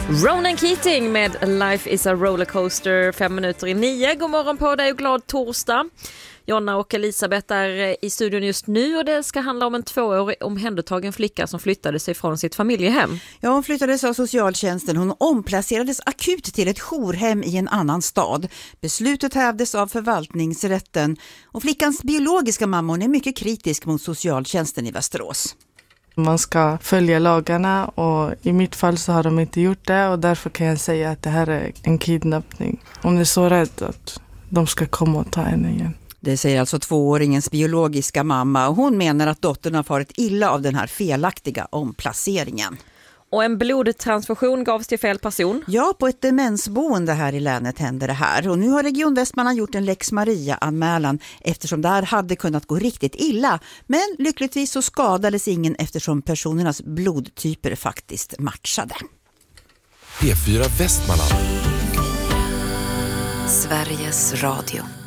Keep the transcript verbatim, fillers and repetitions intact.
Ronan Keating med Life is a rollercoaster, fem minuter i nio. God morgon på dig och glad torsdag. Jonna och Elisabeth är i studion just nu och det ska handla om en tvåårig omhändertagen flicka som flyttade sig från sitt familjehem. Ja, hon flyttades av socialtjänsten. Hon omplacerades akut till ett jourhem i en annan stad. Beslutet hävdes av förvaltningsrätten och flickans biologiska mamma är mycket kritisk mot socialtjänsten i Västerås. Man ska följa lagarna och i mitt fall så har de inte gjort det och därför kan jag säga att det här är en kidnappning. Hon är så rädd att de ska komma och ta henne igen. Det säger alltså tvååringens biologiska mamma och hon menar att dottern har farit illa av den här felaktiga omplaceringen. Och en blodtransfusion gavs till fel person. Ja, på ett demensboende här i länet händer det här. Och nu har Region Västmanland gjort en Lex Maria-anmälan eftersom det här hade kunnat gå riktigt illa. Men lyckligtvis så skadades ingen eftersom personernas blodtyper faktiskt matchade. P fyra Västmanland. Sveriges Radio.